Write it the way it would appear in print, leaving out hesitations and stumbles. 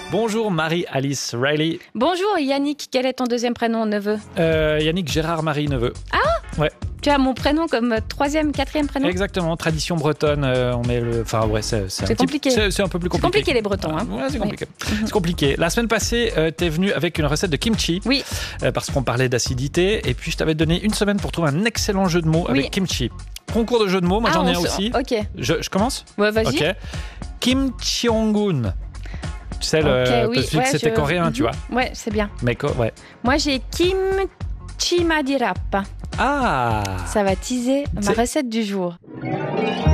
Bonjour Marie-Alice Riley. Bonjour Yannick, quel est ton deuxième prénom, neveu? Yannick Gérard-Marie Neveu. Ah Ouais. Tu as mon prénom comme troisième, quatrième prénom? Exactement, tradition bretonne, on met le... Enfin ouais, c'est compliqué. C'est un peu plus compliqué. C'est compliqué les Bretons. Hein. Ouais, c'est compliqué. Oui. C'est compliqué. La semaine passée, t'es venu avec une recette de kimchi. Oui. Parce qu'on parlait d'acidité. Et puis je t'avais donné une semaine pour trouver un excellent jeu de mots avec kimchi. Concours de jeux de mots, moi j'en ai un aussi. Ok. Je commence? Ouais, vas-y. Ok. Kimcheongun. Tu sais, que c'était coréen, tu vois. Ouais, c'est bien. Mais ouais. Moi, j'ai kimchi madirap. Ah! Ça va teaser ma recette du jour.